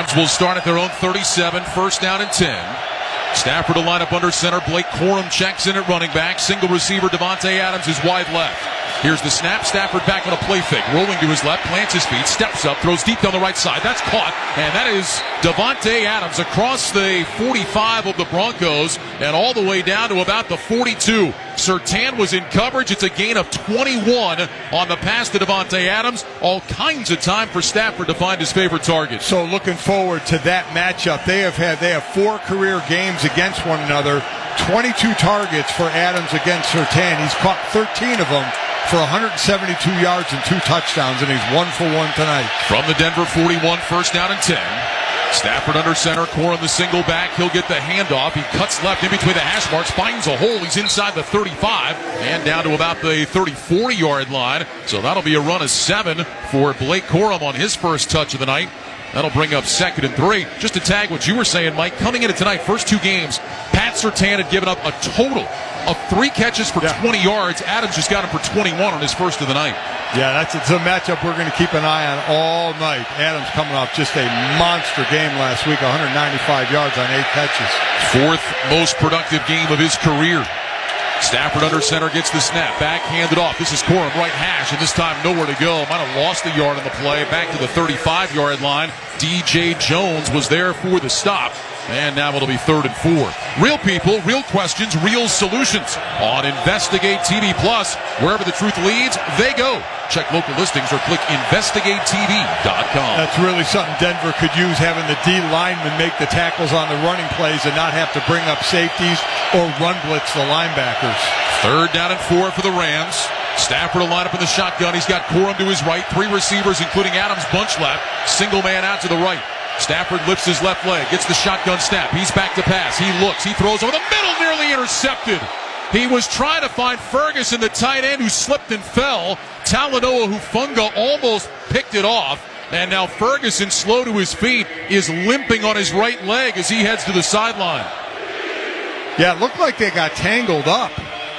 Rams will start at their own 37, first down and 10. Stafford to line up under center. Blake Corum checks in at running back. Single receiver Davante Adams is wide left. Here's the snap. Stafford back on a play fake. Rolling to his left, plants his feet, steps up, throws deep down the right side. That's caught, and that is Davante Adams across the 45 of the Broncos and all the way down to about the 42. Surtain was in coverage. It's a gain of 21 on the pass to Davante Adams. All kinds of time for Stafford to find his favorite target. So looking forward to that matchup. They have 4 career games against one another. 22 targets for Adams against Surtain. He's caught 13 of them for 172 yards and 2 touchdowns, and he's 1 for 1 tonight. From the Denver 41, first down and 10. Stafford under center, Corum the single back. He'll get the handoff. He cuts left in between the hash marks, finds a hole. He's inside the 35 and down to about the 34-yard line. So that'll be a run of 7 for Blake Corum on his first touch of the night. That'll bring up 2nd and 3. Just to tag what you were saying, Mike, coming into tonight, first 2 games, Pat Surtain had given up a total of 3 catches for 20 yards. Adams just got him for 21 on his first of the night. Yeah, it's a matchup we're going to keep an eye on all night. Adams coming off just a monster game last week, 195 yards on 8 catches. 4th most productive game of his career. Stafford under center gets the snap. Back handed off. This is Corum right hash, and this time nowhere to go. Might have lost a yard on the play. Back to the 35-yard line. DJ Jones was there for the stop. And now it'll be 3rd and 4. Real people, real questions, real solutions on Investigate TV Plus. Wherever the truth leads, they go. Check local listings or click investigatetv.com. That's really something Denver could use, having the D linemen make the tackles on the running plays and not have to bring up safeties or run blitz the linebackers. 3rd down and 4 for the Rams. Stafford will line up in the shotgun. He's got Corum to his right. 3 receivers, including Adams, bunch left. Single man out to the right. Stafford lifts his left leg, gets the shotgun snap. He's back to pass. He looks. He throws over the middle, nearly intercepted. He was trying to find Ferguson, the tight end, who slipped and fell. Talanoa Hufanga almost picked it off. And now Ferguson, slow to his feet, is limping on his right leg as he heads to the sideline. Yeah, it looked like they got tangled up.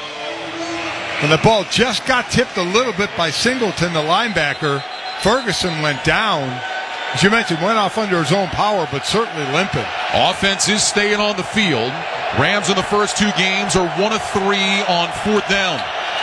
And the ball just got tipped a little bit by Singleton, the linebacker. Ferguson went down. As you mentioned, went off under his own power, but certainly limping. Offense is staying on the field. Rams in the first 2 games are 1 of 3 on 4th down.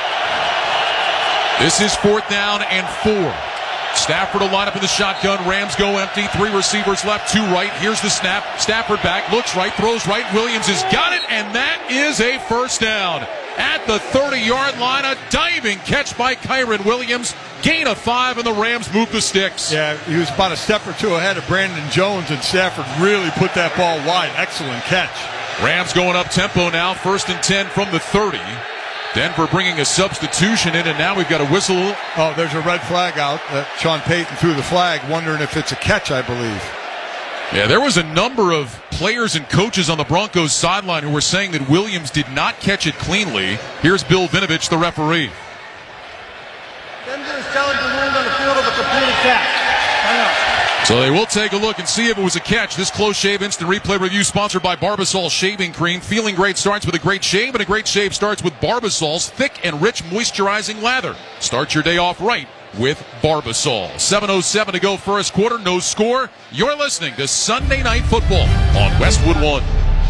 This is 4th down and 4. Stafford will line up in the shotgun. Rams go empty. 3 receivers left, 2 right. Here's the snap. Stafford back, looks right, throws right. Williams has got it, and that is a first down. At the 30-yard line, a diving catch by Kyren Williams. Gain of 5, and the Rams move the sticks. Yeah, he was about a step or 2 ahead of Brandon Jones, and Stafford really put that ball wide. Excellent catch. Rams going up tempo now. 1st and 10 from the 30. Denver bringing a substitution in, and now we've got a whistle. Oh, there's a red flag out. Sean Payton threw the flag, wondering if it's a catch, I believe. Yeah, there was a number of players and coaches on the Broncos sideline who were saying that Williams did not catch it cleanly. Here's Bill Vinovich, the referee. Denver is challenging rules on the field of a completed catch. So they will take a look and see if it was a catch. This Close Shave Instant Replay Review sponsored by Barbasol Shaving Cream. Feeling great starts with a great shave, and a great shave starts with Barbasol's thick and rich moisturizing lather. Start your day off right with Barbasol. 7:07 to go first quarter, no score. You're listening to Sunday Night Football on Westwood One.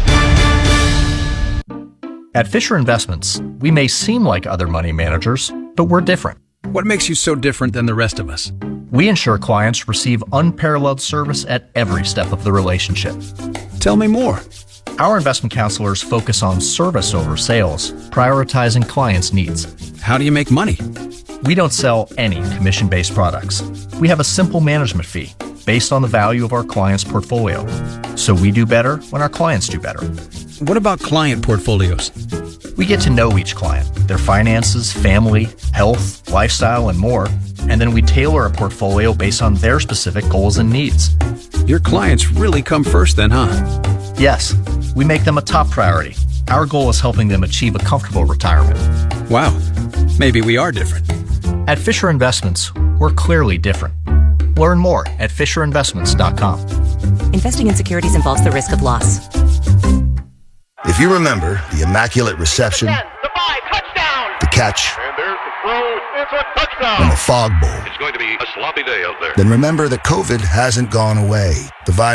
At Fisher Investments, we may seem like other money managers, but we're different. What makes you so different than the rest of us? We ensure clients receive unparalleled service at every step of the relationship. Tell me more. Our investment counselors focus on service over sales, prioritizing clients' needs. How do you make money? We don't sell any commission-based products. We have a simple management fee based on the value of our client's portfolio. So we do better when our clients do better. What about client portfolios? We get to know each client, their finances, family, health, lifestyle, and more, and then we tailor a portfolio based on their specific goals and needs. Your clients really come first then, huh? Yes, we make them a top priority. Our goal is helping them achieve a comfortable retirement. Wow, maybe we are different. At Fisher Investments, we're clearly different. Learn more at FisherInvestments.com. Investing in securities involves the risk of loss. If you remember the Immaculate Reception, The 5, touchdown! the catch, And there's the throw. It's a touchdown! and the Fog Bowl, It's going to be a sloppy day out there. then remember that COVID hasn't gone away. The virus